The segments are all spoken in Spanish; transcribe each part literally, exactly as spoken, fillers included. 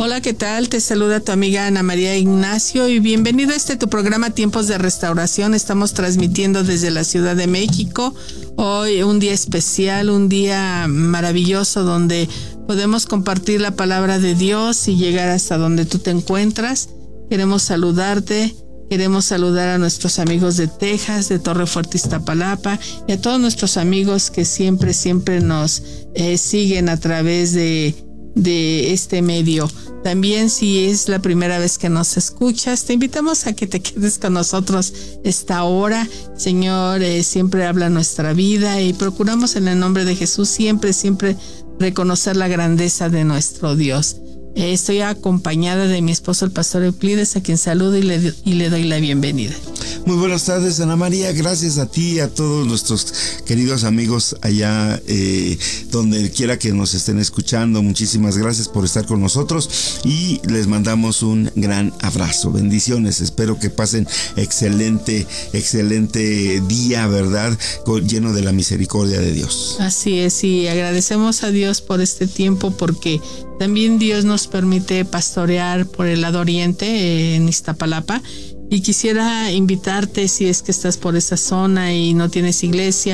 Hola, ¿qué tal? Te saluda tu amiga Ana María Ignacio y bienvenido a este tu programa Tiempos de Restauración. Estamos transmitiendo desde la Ciudad de México. Hoy un día especial, un día maravilloso donde podemos compartir la palabra de Dios y llegar hasta donde tú te encuentras. Queremos saludarte. Queremos saludar a nuestros amigos de Texas, de Torre Fuerte, Iztapalapa, y a todos nuestros amigos que siempre, siempre nos eh, siguen a través de, de este medio. También, si es la primera vez que nos escuchas, te invitamos a que te quedes con nosotros esta hora. Señor, eh, siempre habla nuestra vida y procuramos en el nombre de Jesús siempre, siempre reconocer la grandeza de nuestro Dios. Estoy acompañada de mi esposo, el pastor Euclides, a quien saludo y le, y le doy la bienvenida. Muy buenas tardes, Ana María. Gracias a ti y a todos nuestros queridos amigos allá, eh, donde quiera que nos estén escuchando. Muchísimas gracias por estar con nosotros y les mandamos un gran abrazo. Bendiciones. Espero que pasen excelente, excelente día, ¿verdad? Lleno de la misericordia de Dios. Así es, y agradecemos a Dios por este tiempo porque también Dios nos permite pastorear por el lado oriente, eh, en Iztapalapa. Y quisiera invitarte, si es que estás por esa zona y no tienes iglesia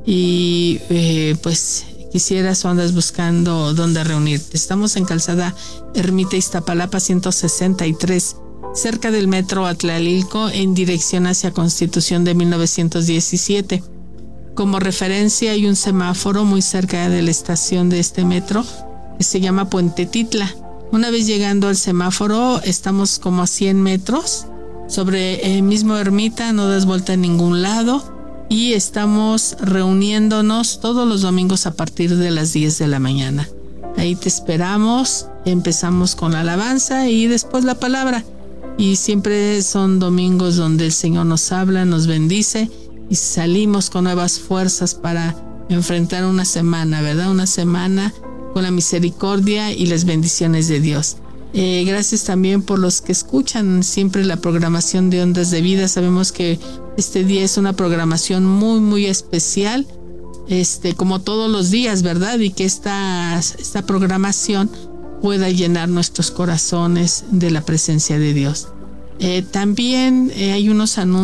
y eh, pues quisieras o andas buscando dónde reunirte. Estamos en Calzada Ermita Iztapalapa ciento sesenta y tres, cerca del metro Atlalilco, en dirección hacia Constitución de mil novecientos diecisiete. Como referencia hay un semáforo muy cerca de la estación de este metro que se llama Puente Titla. Una vez llegando al semáforo estamos como a cien metros. Sobre el mismo Ermita, no das vuelta en ningún lado y estamos reuniéndonos todos los domingos a partir de las diez de la mañana. Ahí te esperamos, empezamos con la alabanza y después la palabra. Y siempre son domingos donde el Señor nos habla, nos bendice y salimos con nuevas fuerzas para enfrentar una semana, ¿verdad? Una semana con la misericordia y las bendiciones de Dios. Eh, gracias también por los que escuchan siempre la programación de Ondas de Vida. Sabemos que este día es una programación muy, muy especial, este, como todos los días, ¿verdad? Y que esta, esta programación pueda llenar nuestros corazones de la presencia de Dios. Eh, también eh, hay unos anuncios